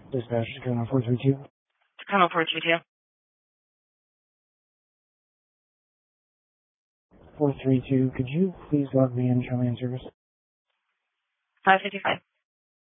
Dispatch Tacoma 432. Tacoma 432. 432, could you please log me in, show me in service? 555.